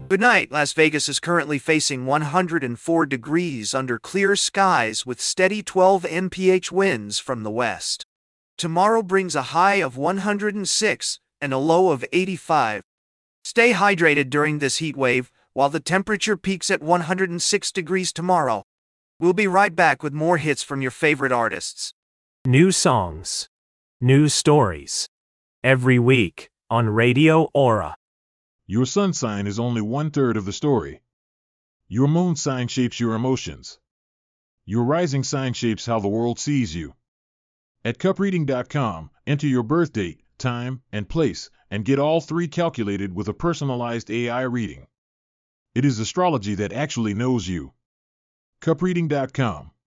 Good night. Las Vegas is currently facing 104 degrees under clear skies with steady 12 mph winds from the west. Tomorrow brings a high of 106 and a low of 85. Stay hydrated during this heat wave while the temperature peaks at 106 degrees tomorrow. We'll be right back with more hits from your favorite artists. New songs, new stories. Every week on Radio Aura. Your sun sign is only 1/3 of the story. Your moon sign shapes your emotions. Your rising sign shapes how the world sees you. At cupreading.com, enter your birth date, time, and place, and get all three calculated with a personalized AI reading. It is astrology that actually knows you. cupreading.com